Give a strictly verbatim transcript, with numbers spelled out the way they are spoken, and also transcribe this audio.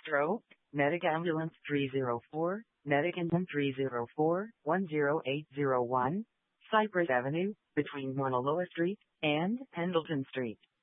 Stroke, Medic Ambulance three zero four, Medic Engine three zero four, one zero eight zero one, Cypress Avenue, between Mauna Loa Street and Pendleton Street.